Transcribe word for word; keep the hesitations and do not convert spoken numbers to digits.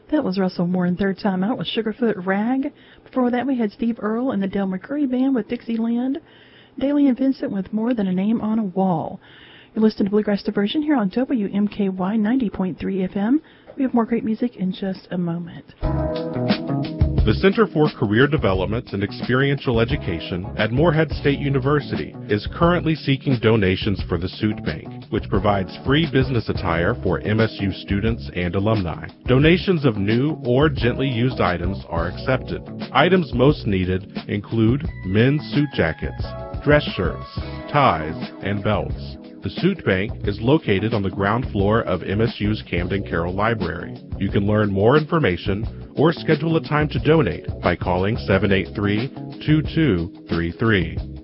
That was Russell Moore in Third Time Out with Sugarfoot Rag. Before that, we had Steve Earle and the Del McCurry Band with Dixieland. Daly and Vincent with More Than a Name on a Wall. You're listening to Bluegrass Diversion here on W M K Y ninety point three F M. We have more great music in just a moment. The Center for Career Development and Experiential Education at Morehead State University is currently seeking donations for the Suit Bank, which provides free business attire for M S U students and alumni. Donations of new or gently used items are accepted. Items most needed include men's suit jackets, dress shirts, ties, and belts. The Suit Bank is located on the ground floor of M S U's Camden Carroll Library. You can learn more information or schedule a time to donate by calling seven eight three, two two three three.